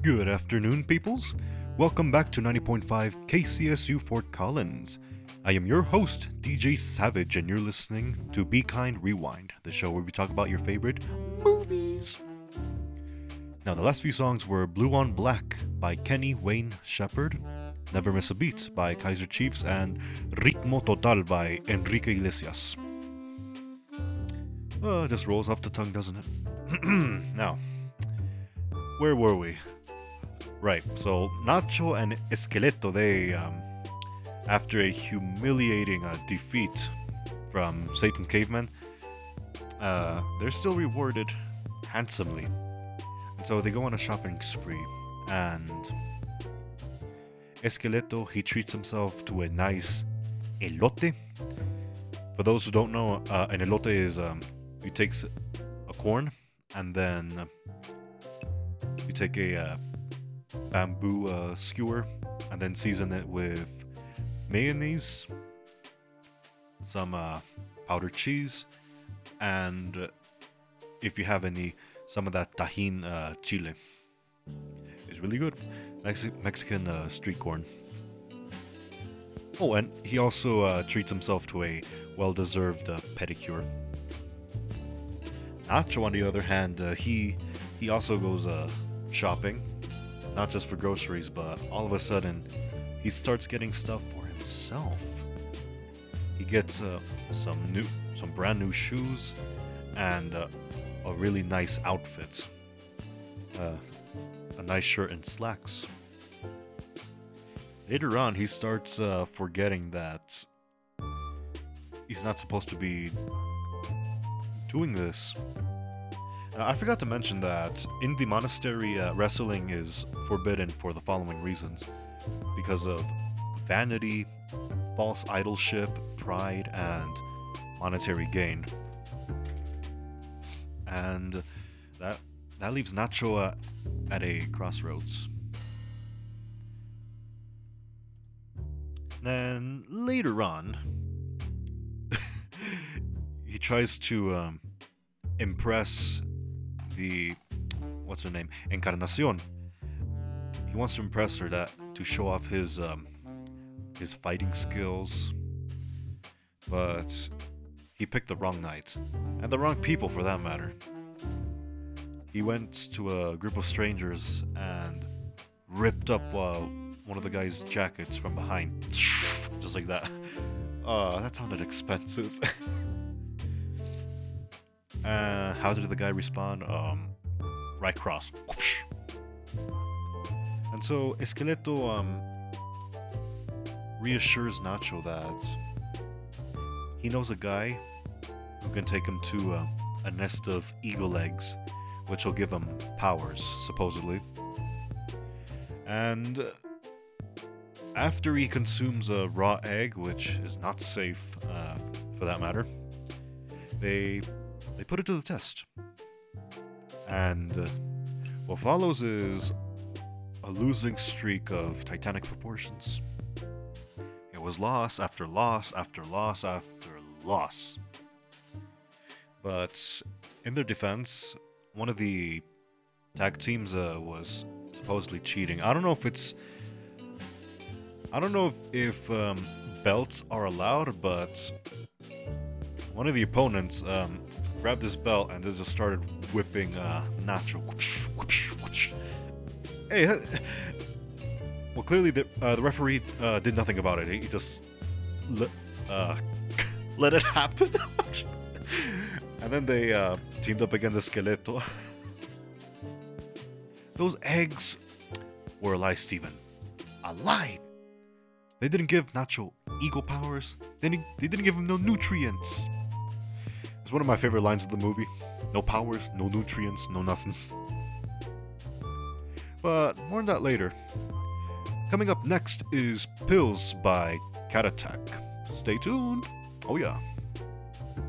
Good afternoon, peoples. Welcome back to 90.5 KCSU Fort Collins. I am your host, DJ Savage, and you're listening to Be Kind Rewind, the show where we talk about your favorite movies. Now, the last few songs were Blue on Black by Kenny Wayne Shepherd, Never Miss a Beat by Kaiser Chiefs, and Ritmo Total by Enrique Iglesias. It just rolls off the tongue, doesn't it? Now, where were we? Right, so Nacho and Esqueleto, they, after a humiliating defeat from Satan's caveman, they're still rewarded handsomely. And so they go on a shopping spree, and Esqueleto, he treats himself to a nice elote. For those who don't know, an elote is, you take a corn, and then you take a bamboo skewer and then season it with mayonnaise, some powdered cheese, and if you have some of that tajin chile. It's really good. Mexican street corn. Oh, and he also treats himself to a well-deserved pedicure. Nacho, on the other hand, he also goes shopping. Not just for groceries, but all of a sudden, he starts getting stuff for himself. He gets some brand new shoes and a really nice outfit. A nice shirt and slacks. Later on, he starts forgetting that he's not supposed to be doing this. I forgot to mention that in the monastery, wrestling is forbidden for the following reasons. Because of vanity, false idolship, pride, and monetary gain. And that leaves Nacho at a crossroads. Then later on, he tries to impress what's her name? Encarnacion. He wants to impress her to show off his fighting skills. But he picked the wrong night. And the wrong people for that matter. He went to a group of strangers and ripped up one of the guy's jackets from behind. Just like that. That sounded expensive. How did the guy respond? Right cross. And so Esqueleto reassures Nacho that he knows a guy who can take him to a nest of eagle eggs, which will give him powers, supposedly. And after he consumes a raw egg, which is not safe for that matter, they put it to the test. And what follows is a losing streak of titanic proportions. It was loss after loss after loss after loss. But in their defense, one of the tag teams was supposedly cheating. I don't know if belts are allowed, but one of the opponents grabbed his belt and just started whipping Nacho. Hey, well, clearly the referee did nothing about it. He just let it happen. And then they teamed up against Esqueleto. Those eggs were alive, Steven. Alive! They didn't give Nacho eagle powers. They didn't give him no nutrients. It's one of my favorite lines of the movie. No powers, no nutrients, no nothing. But more on that later. Coming up next is Pills by Cat Attack. Stay tuned. Oh yeah.